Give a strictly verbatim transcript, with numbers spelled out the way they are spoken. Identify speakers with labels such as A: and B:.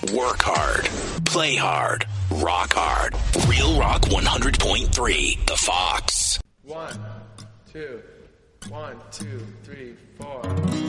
A: Work hard. Play hard. Rock hard. Real Rock one hundred point three. The Fox.
B: One, two, one, two, three, four.